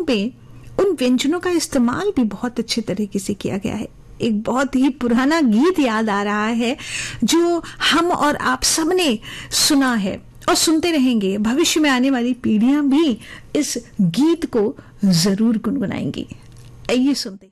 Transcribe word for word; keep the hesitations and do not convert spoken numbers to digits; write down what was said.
पे उन व्यंजनों का इस्तेमाल भी बहुत अच्छे तरीके से किया गया है। एक बहुत ही पुराना गीत याद आ रहा है जो हम और आप सबने सुना है और सुनते रहेंगे। भविष्य में आने वाली पीढ़ियां भी इस गीत को जरूर गुनगुनाएंगी। आइए सुनते हैं।